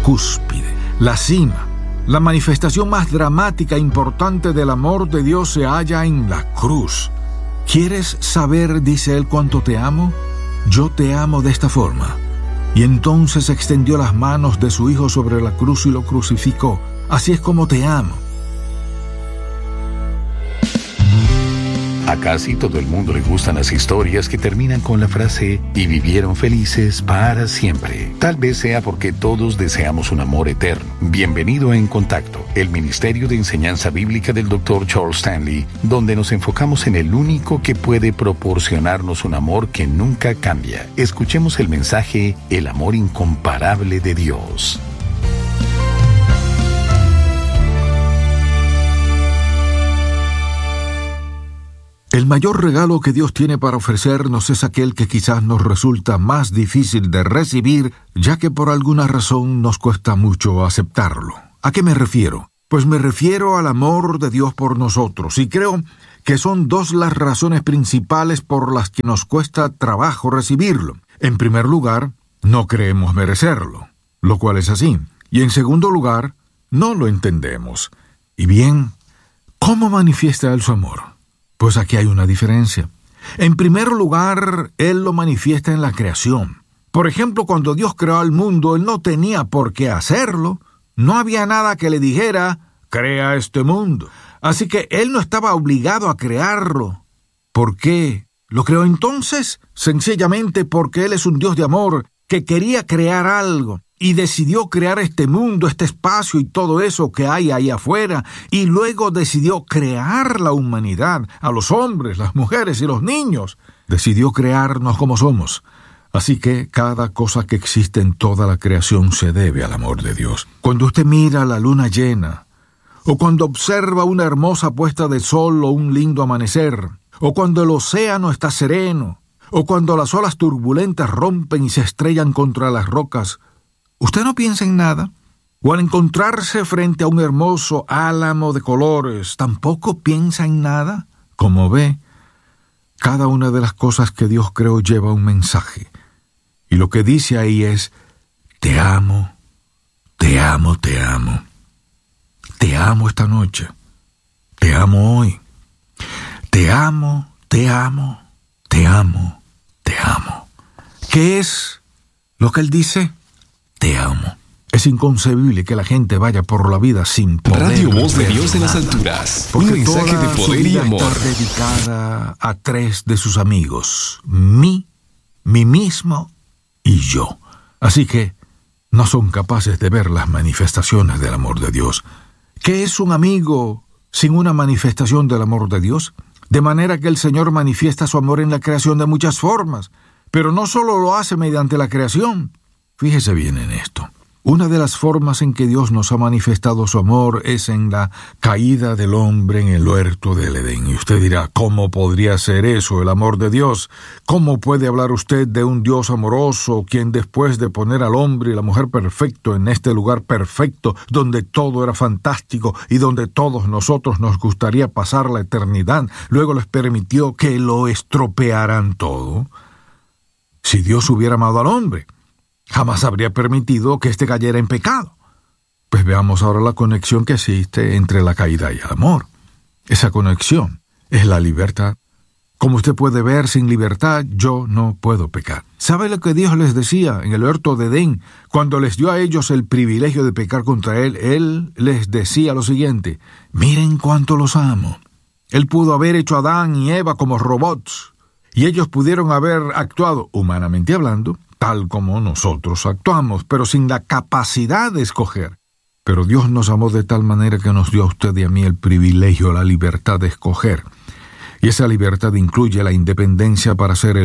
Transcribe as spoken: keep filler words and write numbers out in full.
cúspide, la cima. La manifestación más dramática e importante del amor de Dios se halla en la cruz. ¿Quieres saber, dice Él, cuánto te amo? Yo te amo de esta forma. Y entonces extendió las manos de su Hijo sobre la cruz y lo crucificó. Así es como te amo. A casi todo el mundo le gustan las historias que terminan con la frase "y vivieron felices para siempre". Tal vez sea porque todos deseamos un amor eterno. Bienvenido a En Contacto, el Ministerio de Enseñanza Bíblica del doctor Charles Stanley, donde nos enfocamos en el único que puede proporcionarnos un amor que nunca cambia. Escuchemos el mensaje "El amor incomparable de Dios". El mayor regalo que Dios tiene para ofrecernos es aquel que quizás nos resulta más difícil de recibir, ya que por alguna razón nos cuesta mucho aceptarlo. ¿A qué me refiero? Pues me refiero al amor de Dios por nosotros, y creo que son dos las razones principales por las que nos cuesta trabajo recibirlo. En primer lugar, no creemos merecerlo, lo cual es así. Y en segundo lugar, no lo entendemos. Y bien, ¿cómo manifiesta Él su amor? Pues aquí hay una diferencia. En primer lugar, Él lo manifiesta en la creación. Por ejemplo, cuando Dios creó al mundo, Él no tenía por qué hacerlo. No había nada que le dijera, crea este mundo. Así que Él no estaba obligado a crearlo. ¿Por qué lo creó entonces? Sencillamente porque Él es un Dios de amor que quería crear algo. Y decidió crear este mundo, este espacio y todo eso que hay ahí afuera. Y luego decidió crear la humanidad, a los hombres, las mujeres y los niños. Decidió crearnos como somos. Así que cada cosa que existe en toda la creación se debe al amor de Dios. Cuando usted mira la luna llena, o cuando observa una hermosa puesta de sol o un lindo amanecer, o cuando el océano está sereno, o cuando las olas turbulentas rompen y se estrellan contra las rocas, ¿usted no piensa en nada? O al encontrarse frente a un hermoso álamo de colores, ¿tampoco piensa en nada? Como ve, cada una de las cosas que Dios creó lleva un mensaje. Y lo que dice ahí es, te amo, te amo, te amo. Te amo esta noche. Te amo hoy. Te amo, te amo, te amo, te amo. ¿Qué es lo que Él dice? Te amo. Es inconcebible que la gente vaya por la vida sin poder. Radio Voz de Dios en las alturas. Un mensaje de poder y amor. Está dedicada a tres de sus amigos: mí, mí mismo y yo. Así que no son capaces de ver las manifestaciones del amor de Dios. ¿Qué es un amigo sin una manifestación del amor de Dios? De manera que el Señor manifiesta su amor en la creación de muchas formas, pero no solo lo hace mediante la creación. Fíjese bien en esto. Una de las formas en que Dios nos ha manifestado su amor es en la caída del hombre en el huerto del Edén. Y usted dirá, ¿cómo podría ser eso, el amor de Dios? ¿Cómo puede hablar usted de un Dios amoroso, quien después de poner al hombre y la mujer perfecto en este lugar perfecto, donde todo era fantástico y donde todos nosotros nos gustaría pasar la eternidad, luego les permitió que lo estropearan todo? Si Dios hubiera amado al hombre, jamás habría permitido que éste cayera en pecado. Pues veamos ahora la conexión que existe entre la caída y el amor. Esa conexión es la libertad. Como usted puede ver, sin libertad yo no puedo pecar. ¿Sabe lo que Dios les decía en el huerto de Edén? Cuando les dio a ellos el privilegio de pecar contra Él, Él les decía lo siguiente: miren cuánto los amo. Él pudo haber hecho a Adán y Eva como robots, y ellos pudieron haber actuado, humanamente hablando, tal como nosotros actuamos, pero sin la capacidad de escoger. Pero Dios nos amó de tal manera que nos dio a usted y a mí el privilegio, la libertad de escoger. Y esa libertad incluye la independencia para ser el